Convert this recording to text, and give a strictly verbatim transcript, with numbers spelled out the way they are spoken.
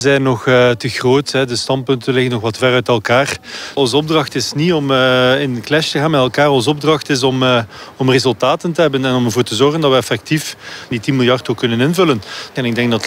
We zijn nog uh, te groot, hè. De standpunten liggen nog wat ver uit elkaar. Onze opdracht is niet om uh, in clash te gaan met elkaar. Onze opdracht is om, uh, om resultaten te hebben en om ervoor te zorgen dat we effectief die tien miljard ook kunnen invullen. En ik denk dat